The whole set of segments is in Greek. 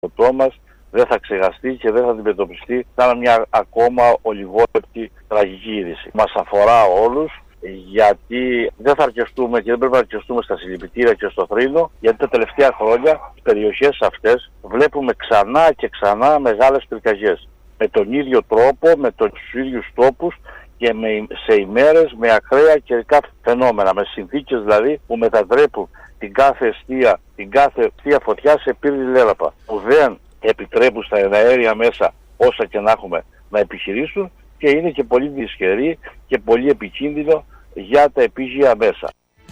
Το τόπο μας δεν θα ξεχαστεί και δεν θα αντιμετωπιστεί σαν μια ακόμα ολιγόλεπτη τραγική είδηση. Μας αφορά όλους, γιατί δεν θα αρκεστούμε και δεν πρέπει να αρκεστούμε στα συλληπιτήρια και στο θρήνο, γιατί τα τελευταία χρόνια στις περιοχές αυτές βλέπουμε ξανά και ξανά μεγάλες πυρκαγιές. Με τον ίδιο τρόπο, με τους ίδιους τόπους και σε ημέρες με ακραία καιρικά φαινόμενα, με συνθήκες δηλαδή που μετατρέπουν την κάθε εστία φωτιά σε πύρινη λέλαπα, που δεν επιτρέπουν στα εναέρια μέσα, όσα και να έχουμε, να επιχειρήσουν, και είναι και πολύ δυσχερή και πολύ επικίνδυνο για τα επίγεια μέσα.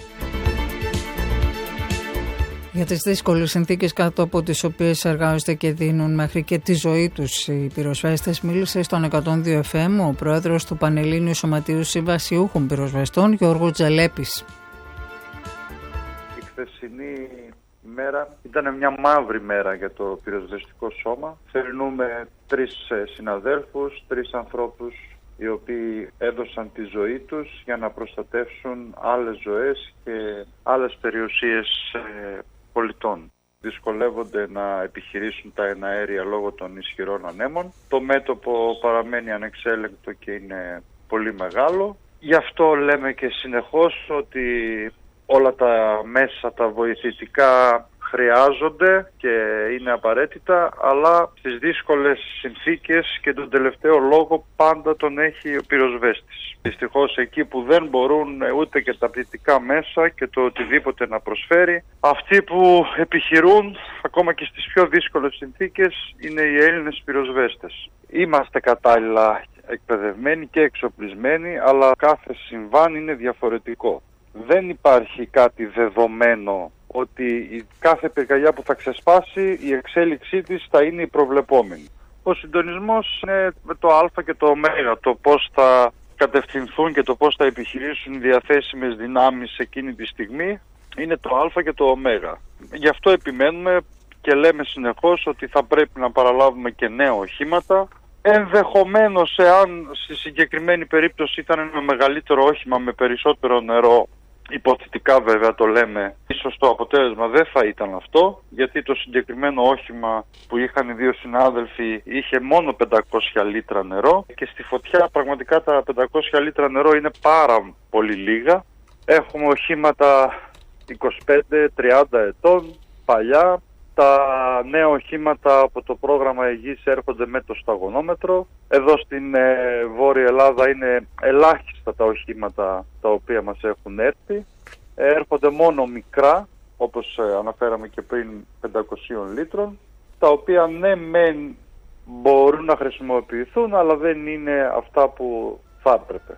Για τις δύσκολες συνθήκες κάτω από τις οποίες εργάζονται και δίνουν μέχρι και τη ζωή τους οι πυροσβέστες, μίλησε στον 102 FM ο πρόεδρος του Πανελλήνιου Σωματείου Συμβασιούχων Πυροσβεστών, Γιώργο Τζελέπης. Η χθεσινή μέρα ήταν μια μαύρη μέρα για το πυροσβεστικό σώμα. Θερινούμε 3 συναδέλφους, 3 ανθρώπους οι οποίοι έδωσαν τη ζωή τους για να προστατεύσουν άλλες ζωές και άλλες περιουσίες πολιτών. Δυσκολεύονται να επιχειρήσουν τα εναέρια λόγω των ισχυρών ανέμων. Το μέτωπο παραμένει ανεξέλεγκτο και είναι πολύ μεγάλο. Γι' αυτό λέμε και συνεχώς ότι όλα τα μέσα, τα βοηθητικά χρειάζονται και είναι απαραίτητα, αλλά στις δύσκολες συνθήκες και τον τελευταίο λόγο πάντα τον έχει ο πυροσβέστης. Δυστυχώς εκεί που δεν μπορούν ούτε και τα πληθυντικά μέσα και το οτιδήποτε να προσφέρει, αυτοί που επιχειρούν ακόμα και στις πιο δύσκολες συνθήκες είναι οι Έλληνες πυροσβέστες. Είμαστε κατάλληλα εκπαιδευμένοι και εξοπλισμένοι, αλλά κάθε συμβάν είναι διαφορετικό. Δεν υπάρχει κάτι δεδομένο ότι η κάθε πυρκαγιά που θα ξεσπάσει, η εξέλιξή της θα είναι η προβλεπόμενη. Ο συντονισμός είναι με το α και το ω, το πώς θα κατευθυνθούν και το πώς θα επιχειρήσουν οι διαθέσιμες δυνάμεις εκείνη τη στιγμή, είναι το α και το ω. Γι' αυτό επιμένουμε και λέμε συνεχώς ότι θα πρέπει να παραλάβουμε και νέα οχήματα. Ενδεχομένως, εάν στη συγκεκριμένη περίπτωση ήταν ένα μεγαλύτερο όχημα με περισσότερο νερό, υποθετικά βέβαια το λέμε, ίσως το αποτέλεσμα δεν θα ήταν αυτό, γιατί το συγκεκριμένο όχημα που είχαν οι 2 συνάδελφοι είχε μόνο 500 λίτρα νερό και στη φωτιά πραγματικά τα 500 λίτρα νερό είναι πάρα πολύ λίγα. Έχουμε οχήματα 25-30 ετών, παλιά. Τα νέα οχήματα από το πρόγραμμα Υγιής έρχονται με το σταγονόμετρο. Εδώ στην Βόρεια Ελλάδα είναι ελάχιστα τα οχήματα τα οποία μας έχουν έρθει. Έρχονται μόνο μικρά, όπως αναφέραμε και πριν, 500 λίτρων, τα οποία ναι μεν μπορούν να χρησιμοποιηθούν, αλλά δεν είναι αυτά που θα έπρεπε.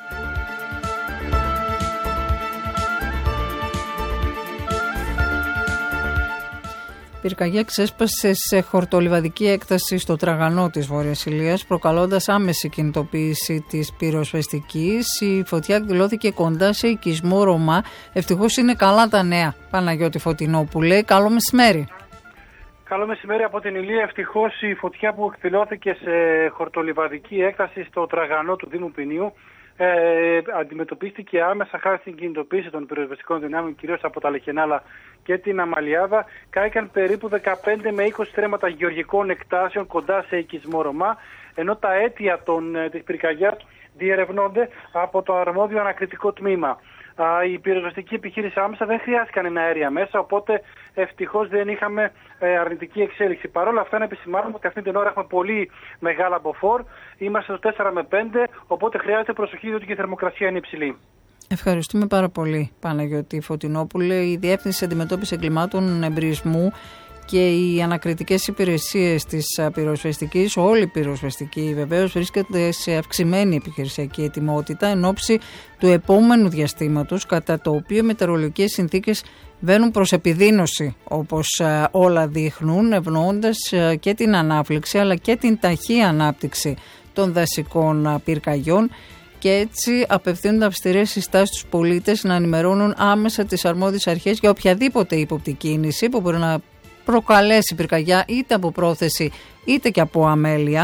Πυρκαγιά ξέσπασε σε χορτολιβαδική έκταση στο Τραγανό της Βόρειας Ηλίας, προκαλώντας άμεση κινητοποίηση της πυροσβεστικής. Η φωτιά εκδηλώθηκε κοντά σε οικισμό Ρωμά. Ευτυχώς είναι καλά τα νέα. Παναγιώτη Φωτεινόπουλε, καλό μεσημέρι. Καλό μεσημέρι από την Ηλία. Ευτυχώς η φωτιά που εκδηλώθηκε σε χορτολιβαδική έκταση στο Τραγανό του Δήμου Ποινίου αντιμετωπίστηκε άμεσα χάρη στην κινητοποίηση των πυροσβεστικών δυνάμεων, κυρίως από τα Λεχενάλα και την Αμαλιάδα. Κάηκαν περίπου 15 με 20 στρέμματα γεωργικών εκτάσεων κοντά σε οικισμό Ρωμά, ενώ τα αίτια της πυρκαγιάς διερευνώνται από το αρμόδιο ανακριτικό τμήμα. Η πυροσβεστική επιχείρηση άμεσα δεν χρειάστηκαν αέρια μέσα, οπότε ευτυχώς δεν είχαμε αρνητική εξέλιξη. Παρ' όλα αυτά, να επισημάνουμε ότι αυτή την ώρα έχουμε πολύ μεγάλα μποφόρ. Είμαστε στο 4 με 5, οπότε χρειάζεται προσοχή, διότι και η θερμοκρασία είναι υψηλή. Ευχαριστούμε πάρα πολύ, Παναγιώτη Φωτεινόπουλε. Η Διεύθυνση Αντιμετώπισης Εγκλημάτων Εμπρισμού και οι ανακριτικές υπηρεσίες της πυροσβεστικής, όλη η πυροσβεστική βεβαίως, βρίσκεται σε αυξημένη επιχειρησιακή ετοιμότητα εν ώψη του επόμενου διαστήματος, κατά το οποίο οι μετεωρολογικές συνθήκες βαίνουν προς επιδείνωση, όπως όλα δείχνουν, ευνοώντας και την ανάφλεξη αλλά και την ταχύ ανάπτυξη των δασικών πυρκαγιών. Και έτσι απευθύνονται αυστηρές συστάσεις στους πολίτες να ενημερώνουν άμεσα τις αρμόδιες αρχές για οποιαδήποτε ύποπτη κίνηση που μπορεί να προκαλέσει πυρκαγιά είτε από πρόθεση είτε και από αμέλεια.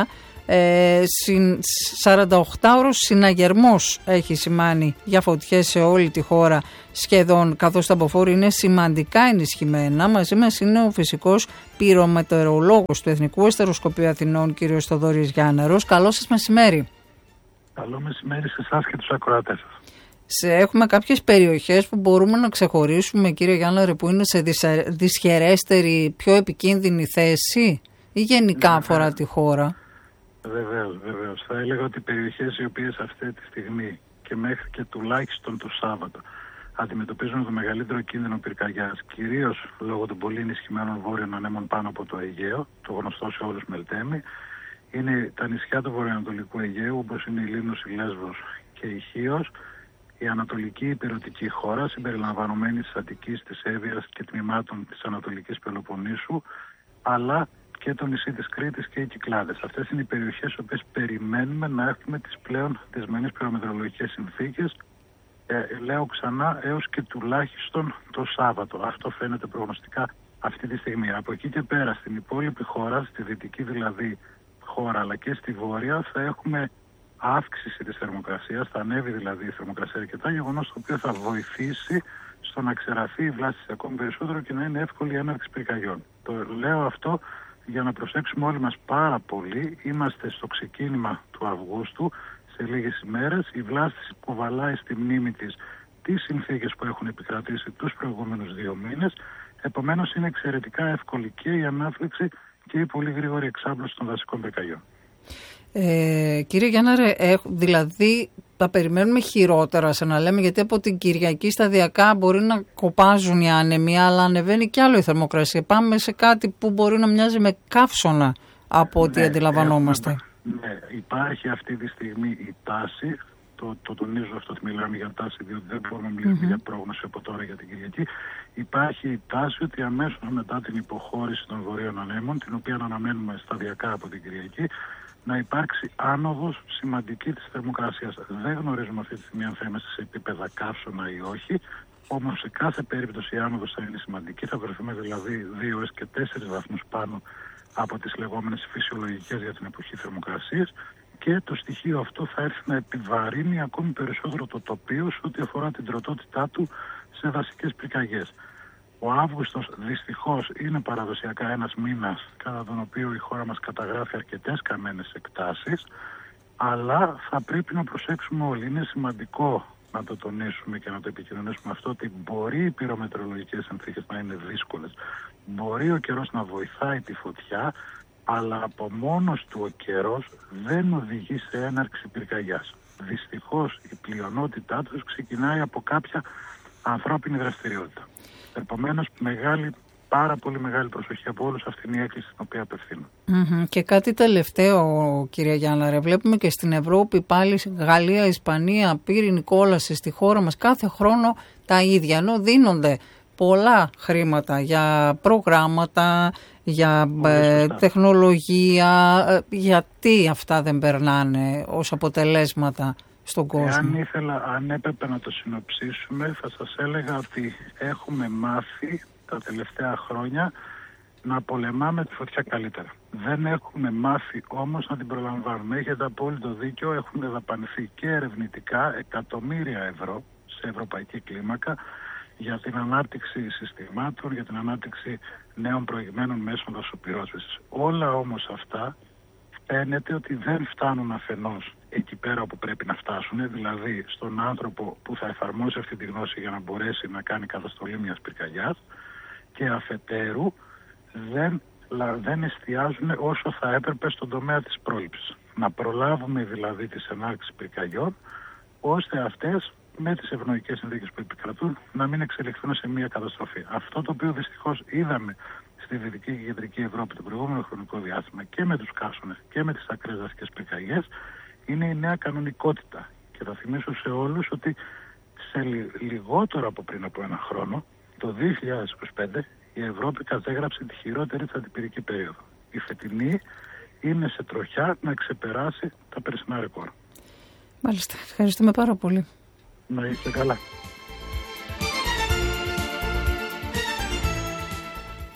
48ωρος συναγερμός έχει σημάνει για φωτιές σε όλη τη χώρα σχεδόν, καθώς τα μποφόρ είναι σημαντικά ενισχυμένα. Μαζί μας είναι ο φυσικός πυρομετεωρολόγος του Εθνικού Αστεροσκοπείου Αθηνών, κ. Θοδωρής Γιάνναρος. Καλό σας μεσημέρι. Καλό μεσημέρι σε εσάς και τους ακροατές σας. Έχουμε κάποιες περιοχές που μπορούμε να ξεχωρίσουμε, κύριε Γιάνναρε, που είναι σε δυσχερέστερη, πιο επικίνδυνη θέση, ή γενικά αφορά τη χώρα? Βεβαίως. Θα έλεγα ότι οι περιοχές οι οποίες αυτή τη στιγμή και μέχρι και τουλάχιστον το Σάββατο αντιμετωπίζουν το μεγαλύτερο κίνδυνο πυρκαγιάς, κυρίως λόγω των πολύ ενισχυμένων βόρειων ανέμων πάνω από το Αιγαίο, το γνωστό σε όλους Μελτέμι, είναι τα νησιά του βορειοανατολικού Αιγαίου, όπως είναι η Λίμνος, η Λέσβος και η Χίος, η ανατολική υπηρετική χώρα, συμπεριλαμβανομένη της Αττικής, της Εύβοιας και τμήματων της Ανατολικής Πελοποννήσου, αλλά και το νησί της Κρήτης και οι Κυκλάδες. Αυτές είναι οι περιοχές οποίες περιμένουμε να έχουμε τις πλέον δεσμενείς πυρομετεωρολογικές συνθήκες, λέω ξανά, έως και τουλάχιστον το Σάββατο. Αυτό φαίνεται προγνωστικά αυτή τη στιγμή. Από εκεί και πέρα, στην υπόλοιπη χώρα, στη δυτική δηλαδή χώρα, αλλά και στη βόρεια, θα έχουμε αύξηση της θερμοκρασίας, θα ανέβει δηλαδή η θερμοκρασία αρκετά, γεγονός το οποίο θα βοηθήσει στο να ξεραθεί η βλάστηση ακόμη περισσότερο και να είναι εύκολη η έναρξη πυρκαγιών. Το λέω αυτό για να προσέξουμε όλοι μας πάρα πολύ. Είμαστε στο ξεκίνημα του Αυγούστου, σε λίγες ημέρες. Η βλάστηση κουβαλάει στη μνήμη της τις συνθήκες που έχουν επικρατήσει τους προηγούμενους 2 μήνες. Επομένως είναι εξαιρετικά εύκολη και η ανάφλεξη και η πολύ γρήγορη εξάπλωση των δασικών πυρκαγιών. Κύριε Γιάνναρε, δηλαδή θα περιμένουμε χειρότερα, σαν να λέμε, γιατί από την Κυριακή σταδιακά μπορεί να κοπάζουν οι άνεμοι, αλλά ανεβαίνει κι άλλο η θερμοκρασία. Πάμε σε κάτι που μπορεί να μοιάζει με καύσωνα από ό,τι αντιλαμβανόμαστε. Ναι, υπάρχει αυτή τη στιγμή η τάση, το τονίζω αυτό ότι μιλάμε για τάση, διότι δεν μπορούμε να μιλήσουμε για πρόγνωση από τώρα για την Κυριακή. Υπάρχει η τάση ότι αμέσως μετά την υποχώρηση των βορείων ανέμων, την οποία αναμένουμε σταδιακά από την Κυριακή, να υπάρξει άνοδος σημαντική της θερμοκρασίας. Δεν γνωρίζουμε αυτή τη στιγμή αν θα είμαστε σε επίπεδα καύσωνα ή όχι, όμως σε κάθε περίπτωση η άνοδος θα είναι σημαντική. Θα βρεθούμε δηλαδή 2 έως και 4 βαθμούς πάνω από τις λεγόμενες φυσιολογικές για την εποχή θερμοκρασίας, και το στοιχείο αυτό θα έρθει να επιβαρύνει ακόμη περισσότερο το τοπίο σε ό,τι αφορά την τροτότητά του σε δασικές πυρκαγιές. Ο Αύγουστος δυστυχώς είναι παραδοσιακά ένας μήνας κατά τον οποίο η χώρα μας καταγράφει αρκετές καμένες εκτάσεις, αλλά θα πρέπει να προσέξουμε όλοι. Είναι σημαντικό να το τονίσουμε και να το επικοινωνήσουμε αυτό, ότι μπορεί οι πυρομετεωρολογικές συνθήκες να είναι δύσκολες, μπορεί ο καιρός να βοηθάει τη φωτιά, αλλά από μόνος του ο καιρός δεν οδηγεί σε έναρξη πυρκαγιάς. Δυστυχώς η πλειονότητά τους ξεκινάει από κάποια ανθρώπινη δραστηριότητα. Επομένως, πάρα πολύ μεγάλη προσοχή από όλους, αυτή είναι η έκκληση την οποία απευθύνω. Και κάτι τελευταίο, κυρία Γιάνναρε, βλέπουμε και στην Ευρώπη πάλι, Γαλλία, Ισπανία, πύρινη κόλαση στη χώρα μας κάθε χρόνο τα ίδια, ενώ δίνονται πολλά χρήματα για προγράμματα, για τεχνολογία. Γιατί αυτά δεν περνάνε ως αποτελέσματα στον κόσμο? Αν έπρεπε να το συνοψίσουμε, θα σας έλεγα ότι έχουμε μάθει τα τελευταία χρόνια να πολεμάμε τη φωτιά καλύτερα. Δεν έχουμε μάθει όμως να την προλαμβάνουμε. Έχετε απόλυτο δίκιο, έχουν δαπανηθεί και ερευνητικά εκατομμύρια ευρώ σε ευρωπαϊκή κλίμακα για την ανάπτυξη συστημάτων, για την ανάπτυξη νέων προηγμένων μέσων δασοπυρόσβεσης. Όλα όμως αυτά φαίνεται ότι δεν φτάνουν αφενός εκεί πέρα όπου πρέπει να φτάσουν, δηλαδή στον άνθρωπο που θα εφαρμόσει αυτή τη γνώση για να μπορέσει να κάνει καταστολή μιας πυρκαγιάς, και αφετέρου δεν εστιάζουν όσο θα έπρεπε στον τομέα της πρόληψης. Να προλάβουμε δηλαδή τις ενάρξεις πυρκαγιών, ώστε αυτές με τις ευνοϊκές συνθήκες που επικρατούν να μην εξελιχθούν σε μια καταστροφή. Αυτό το οποίο δυστυχώς είδαμε στη Δυτική και Κεντρική Ευρώπη το προηγούμενο χρονικό διάστημα και με τους καύσονες και με τις ακραίες δασικές πυρκαγιές είναι η νέα κανονικότητα. Και θα θυμίσω σε όλους ότι σε λιγότερο από πριν από ένα χρόνο, το 2025, η Ευρώπη κατέγραψε τη χειρότερη της αντιπυρική περίοδο. Η φετινή είναι σε τροχιά να ξεπεράσει τα περσινά ρεκόρ. Μάλιστα. Ευχαριστούμε πάρα πολύ. Να είστε καλά.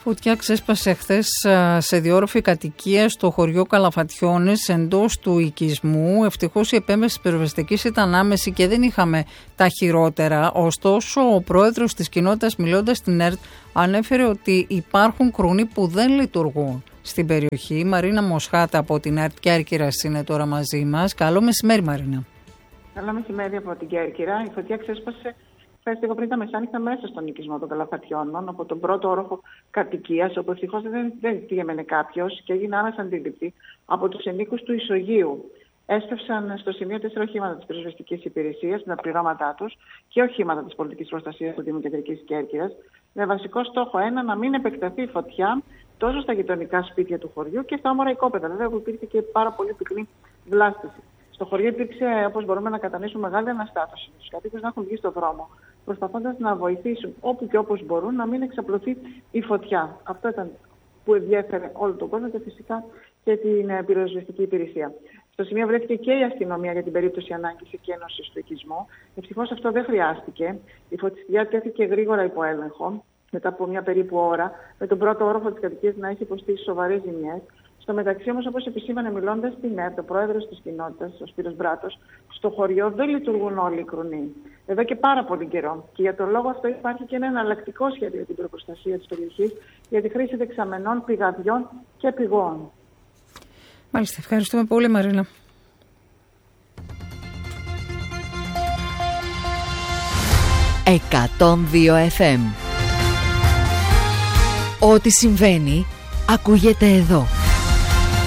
Φωτιά ξέσπασε χθες σε διόρροφη κατοικία στο χωριό Καλαφατιώνες εντός του οικισμού. Ευτυχώς η επέμβαση της πυροσβεστικής ήταν άμεση και δεν είχαμε τα χειρότερα. Ωστόσο, ο πρόεδρος της κοινότητας, μιλώντας στην ΕΡΤ, ανέφερε ότι υπάρχουν κρουνοί που δεν λειτουργούν στην περιοχή. Η Μαρίνα Μοσχάτα από την ΕΡΤ Κέρκυρας είναι τώρα μαζί μας. Καλό μεσημέρι, Μαρίνα. Καλό μεσημέρι από την Κέρκυρα. Η φωτιά ξέσπασε χθες λίγο πριν τα μεσάνυχτα μέσα στον οικισμό των Καλαφατιώνων, από τον πρώτο όροφο κατοικίας, όπου ευτυχώς δεν διέμενε κάποιος και έγινε άμεσα αντίληπτη από τους ενοίκους του Ισογείου. Έστρεψαν στο σημείο 4 οχήματα της πυροσβεστικής υπηρεσίας με τα πληρώματά τους και οχήματα της πολιτικής προστασίας του Δήμου Κεντρικής Κέρκυρας, με βασικό στόχο να μην επεκταθεί η φωτιά τόσο στα γειτονικά σπίτια του χωριού και στα όμορα οικόπεδα. Βέβαια, που υπήρχε και πάρα πολύ πυκνή βλάστηση. Στο χωριό υπήρξε, όπως μπορούμε να κατανοήσουμε, μεγάλη αναστάτωση. Τους κατοίκους να έχουν βγει στον δρόμο, προσπαθώντας να βοηθήσουν όπου και όπως μπορούν να μην εξαπλωθεί η φωτιά. Αυτό ήταν που ενδιέφερε όλο τον κόσμο και φυσικά και την πυροσβεστική υπηρεσία. Στο σημείο βρέθηκε και η αστυνομία για την περίπτωση ανάγκης εκένωσης του οικισμού. Ευτυχώς αυτό δεν χρειάστηκε. Η φωτιά τέθηκε γρήγορα υπό έλεγχο, μετά από μια περίπου ώρα, με τον πρώτο όροφο της κατοικίας να έχει υποστεί σοβαρές ζημιές. Στο μεταξύ όμως, όπως επισήμανε μιλώντας στην ΕΡΤ, ο πρόεδρος της κοινότητας, ο Σπύρος Μπράτος, στο χωριό δεν λειτουργούν όλοι οι κρουνοί. Εδώ και πάρα πολύ καιρό. Και για τον λόγο αυτό υπάρχει και ένα εναλλακτικό σχέδιο για την προστασία της περιοχής για τη χρήση δεξαμενών, πηγαδιών και πηγών. Μάλιστα, ευχαριστούμε πολύ, Μαρίνα. FM. Ό,τι συμβαίνει ακούγεται εδώ.